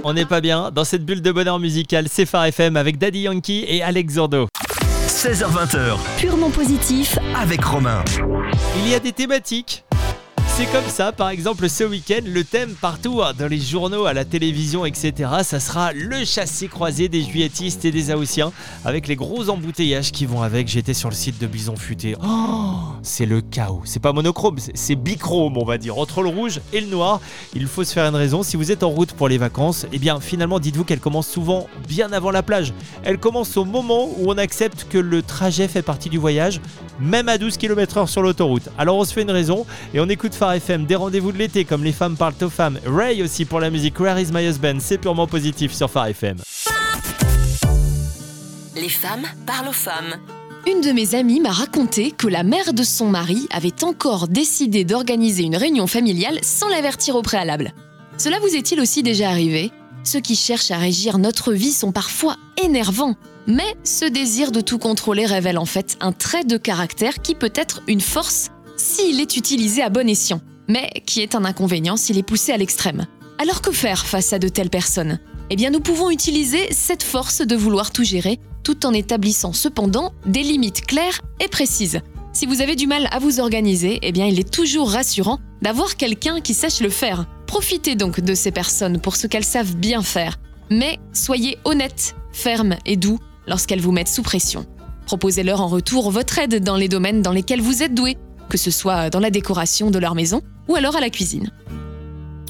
On n'est pas bien dans cette bulle de bonheur musical, c'est Phare FM avec Daddy Yankee et Alex Zurdo. 16h20, Purement positif. avec Romain. Il y a des thématiques. C'est comme ça, par exemple ce week-end, le thème partout, dans les journaux, à la télévision, etc. Ça sera le chassé-croisé des juilletistes et des haussiens, avec les gros embouteillages qui vont avec. J'étais sur le site de Bison Futé. Oh, c'est le chaos. C'est pas monochrome, c'est bichrome, on va dire. Entre le rouge et le noir, il faut se faire une raison. Si vous êtes en route pour les vacances, eh bien finalement, dites-vous qu'elle commence souvent bien avant la plage. Elle commence au moment où on accepte que le trajet fait partie du voyage, même à 12 km/h sur l'autoroute. Alors on se fait une raison et on écoute Phare FM, des rendez-vous de l'été comme Les femmes parlent aux femmes. Ray aussi pour la musique Where is my husband, c'est purement positif sur Phare FM. Les femmes parlent aux femmes. Une de mes amies m'a raconté que la mère de son mari avait encore décidé d'organiser une réunion familiale sans l'avertir au préalable. Cela vous est-il aussi déjà arrivé ? Ceux qui cherchent à régir notre vie sont parfois énervants. Mais ce désir de tout contrôler révèle en fait un trait de caractère qui peut être une force s'il est utilisé à bon escient, mais qui est un inconvénient s'il est poussé à l'extrême. Alors que faire face à de telles personnes ? Eh bien, nous pouvons utiliser cette force de vouloir tout gérer, tout en établissant cependant des limites claires et précises. Si vous avez du mal à vous organiser, eh bien, il est toujours rassurant d'avoir quelqu'un qui sache le faire. Profitez donc de ces personnes pour ce qu'elles savent bien faire, mais soyez honnête, ferme et doux lorsqu'elles vous mettent sous pression. Proposez-leur en retour votre aide dans les domaines dans lesquels vous êtes doué, que ce soit dans la décoration de leur maison ou alors à la cuisine.